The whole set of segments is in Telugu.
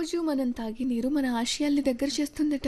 రోజు మనం తాగే నీరు మన ఆశయాల్ని దగ్గర చేస్తుందట.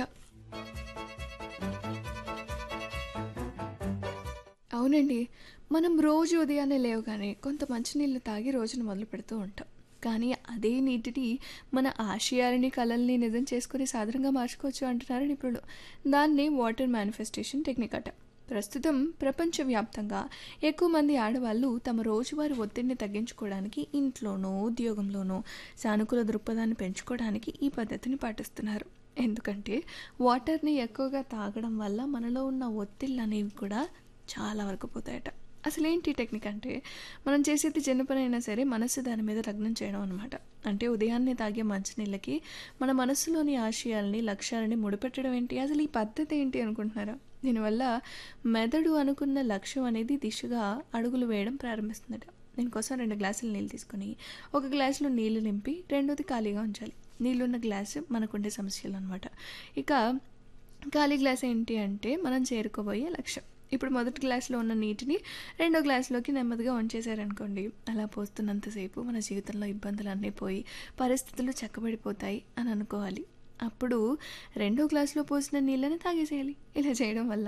అవునండి. మనం రోజు ఉదయాన్నే లేవగానే కొంత మంచినీళ్ళు తాగి రోజును మొదలు పెడుతూ ఉంటాం. కానీ అదే నీటిని మన ఆశయాలని, కలల్ని నిజం చేసుకునే సాధనంగా మార్చుకోవచ్చు అంటున్నారు నిపుణులు. దాన్నే వాటర్ మేనిఫెస్టేషన్ టెక్నిక్ అట. ప్రస్తుతం ప్రపంచవ్యాప్తంగా ఎక్కువ మంది ఆడవాళ్ళు తమ రోజువారీ ఒత్తిడిని తగ్గించుకోవడానికి ఇంట్లోనో, ఉద్యోగంలోనో సానుకూల దృక్పథాన్ని పెంచుకోవడానికి ఈ పద్ధతిని పాటిస్తున్నారు. ఎందుకంటే వాటర్‌ని ఎక్కువగా తాగడం వల్ల మనలో ఉన్న ఒత్తిళ్ళనేవి కూడా చాలా వరకు పోతాయట. అసలేంటి టెక్నిక్ అంటే, మనం చేసేది చిన్న పనైనా సరే మనసు దాని మీద లగ్నం చేయడం అనమాట. అంటే ఉదయాన్నే తాగే మంచినీళ్ళకి మన మనసులోని ఆశయాల్ని, లక్ష్యాలని ముడిపెట్టడం ఏంటి? అసలు ఈ పద్ధతి ఏంటి అనుకుంటున్నారా? దీనివల్ల మెదడు అనుకున్న లక్ష్యం అనేది దిశగా అడుగులు వేయడం ప్రారంభిస్తుందట. దీనికోసం 2 గ్లాసులు నీళ్ళు తీసుకొని, ఒక గ్లాసులో నీళ్ళు నింపి, రెండోది ఖాళీగా ఉంచాలి. నీళ్ళున్న గ్లాసు మనకుండే సమస్యలు అనమాట. ఇక ఖాళీ గ్లాస్ ఏంటి అంటే మనం చేరుకోబోయే లక్ష్యం. ఇప్పుడు మొదటి గ్లాసులో ఉన్న నీటిని రెండో గ్లాసులోకి నెమ్మదిగా వంచేశారనుకోండి, అలా పోస్తున్నంతసేపు మన జీవితంలో ఇబ్బందులన్నీ పోయి పరిస్థితులు చక్కబడిపోతాయి అని అనుకోవాలి. అప్పుడు రెండో గ్లాసులో పోసిన నీళ్ళని తాగేసేయాలి. ఇలా చేయడం వల్ల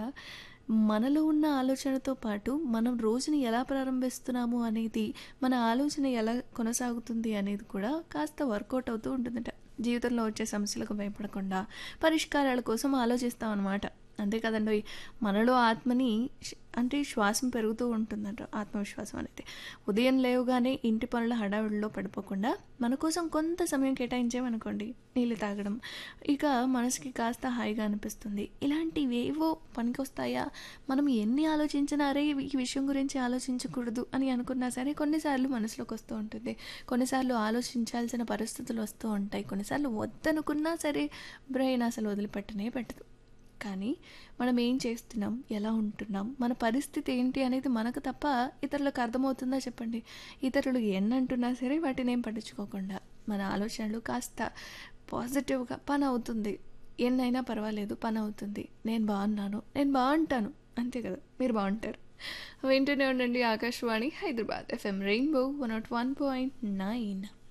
మనలో ఉన్న ఆలోచనతో పాటు మనం రోజుని ఎలా ప్రారంభిస్తున్నాము అనేది, మన ఆలోచన ఎలా కొనసాగుతుంది అనేది కూడా కాస్త వర్కౌట్ అవుతూ ఉంటుందట. జీవితంలో వచ్చే సమస్యలకు భయపడకుండా పరిష్కారాల కోసం ఆలోచిస్తాం అన్నమాట. అంతే కదండోయ్! మనలో ఆత్మని అంటే శ్వాసం పెరుగుతూ ఉంటుందంట, ఆత్మవిశ్వాసం అనేది. ఉదయం లేవగానే ఇంటి పనుల హడావిడిలో పడిపోకుండా మన కోసం కొంత సమయం కేటాయించామనుకోండి, నీళ్ళు తాగడం, ఇక మనసుకి కాస్త హాయిగా అనిపిస్తుంది. ఇలాంటివేవో పనికొస్తాయా? మనం ఎన్ని ఆలోచించినా అరే ఈ విషయం గురించి ఆలోచించకూడదు అని అనుకున్నా సరే కొన్నిసార్లు మనసులోకి వస్తూ ఉంటుంది. కొన్నిసార్లు ఆలోచించాల్సిన పరిస్థితులు వస్తూ ఉంటాయి. కొన్నిసార్లు వద్దనుకున్నా సరే బ్రెయిన్ అసలు వదిలిపెట్టనే పెట్టదు. కానీ మనం ఏం చేస్తున్నాం, ఎలా ఉంటున్నాం, మన పరిస్థితి ఏంటి అనేది మనకు తప్ప ఇతరులకు అర్థమవుతుందా చెప్పండి? ఇతరులు ఎన్నంటున్నా సరే వాటిని ఏం పట్టించుకోకుండా మన ఆలోచనలు కాస్త పాజిటివ్గా పని అవుతుంది, ఎన్నైనా పర్వాలేదు పని అవుతుంది, నేను బాగున్నాను, నేను బాగుంటాను, అంతే కదా, మీరు బాగుంటారు. వింటూనే ఉండండి ఆకాశవాణి హైదరాబాద్ FM రెయిన్బో 101.9.